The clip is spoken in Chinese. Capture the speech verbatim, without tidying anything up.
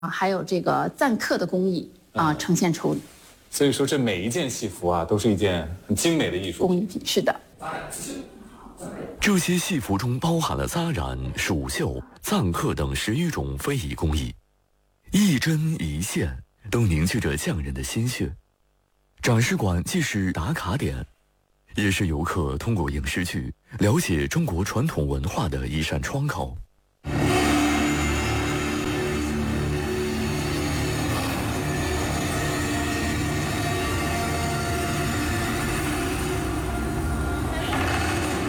啊，还有这个錾刻的工艺啊，呈现出。 所以说，这每一件戏服啊，都是一件很精美的艺术工艺品。是的。 这些戏服中包含了扎染、蜀绣、錾刻等十余种非遗工艺，一针一线都凝聚着匠人的心血。展示馆既是打卡点，也是游客通过影视剧了解中国传统文化的一扇窗口。